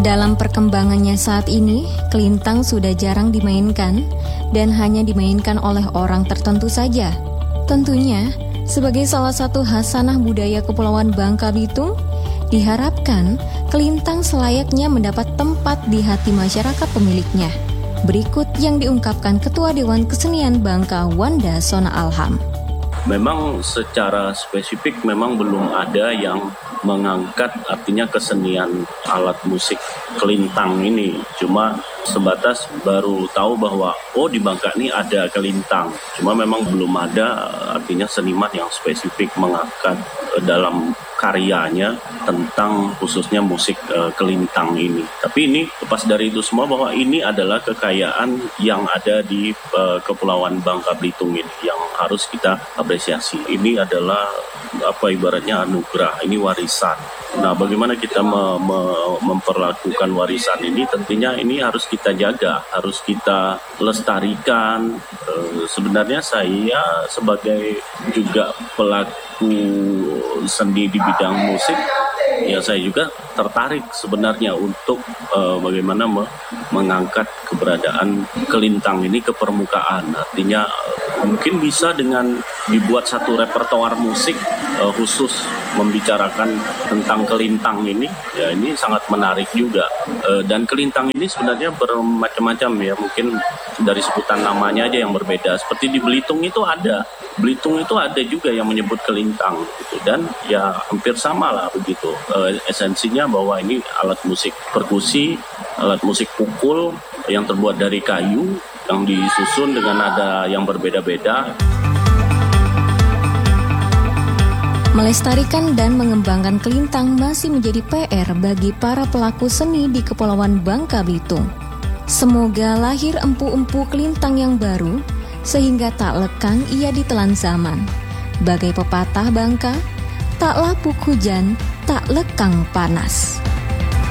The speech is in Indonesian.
Dalam perkembangannya saat ini, kelintang sudah jarang dimainkan dan hanya dimainkan oleh orang tertentu saja. Tentunya, sebagai salah satu khasanah budaya Kepulauan Bangka Belitung, diharapkan kelintang selayaknya mendapat tempat di hati masyarakat pemiliknya. Berikut yang diungkapkan Ketua Dewan Kesenian Bangka Wanda Sona Alham. Memang secara spesifik memang belum ada yang mengangkat artinya kesenian alat musik kelintang ini. Cuma sebatas baru tahu bahwa di Bangka ini ada kelintang. Cuma memang belum ada artinya seniman yang spesifik mengangkat dalam karyanya tentang khususnya musik kelintang ini. Tapi ini lepas dari itu semua bahwa ini adalah kekayaan yang ada di Kepulauan Bangka Belitung ini yang harus kita apresiasi. Ini adalah ibaratnya anugerah, ini warisan. Nah, bagaimana kita memperlakukan warisan ini? Tentunya ini harus kita jaga, harus kita lestarikan. Sebenarnya saya sebagai juga pelaku seni di bidang musik, ya saya juga tertarik sebenarnya untuk bagaimana mengangkat keberadaan kelintang ini ke permukaan. Artinya mungkin bisa dengan dibuat satu repertoar musik khusus membicarakan tentang kelintang ini, ya ini sangat menarik juga. Dan kelintang ini sebenarnya bermacam-macam ya, mungkin dari sebutan namanya aja yang berbeda. Seperti di Belitung itu ada juga yang menyebut kelintang gitu. Dan ya hampir sama lah begitu. Esensinya bahwa ini alat musik perkusi, alat musik pukul yang terbuat dari kayu yang disusun dengan nada yang berbeda-beda. Melestarikan dan mengembangkan kelintang masih menjadi PR bagi para pelaku seni di Kepulauan Bangka Belitung. Semoga lahir empu-empu kelintang yang baru, sehingga tak lekang ia ditelan zaman. Bagai pepatah Bangka, tak lapuk hujan, tak lekang panas.